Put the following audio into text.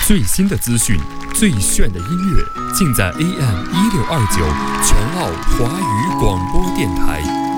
最新的资讯，最炫的音乐，尽在AM 1629全澳华语广播电台。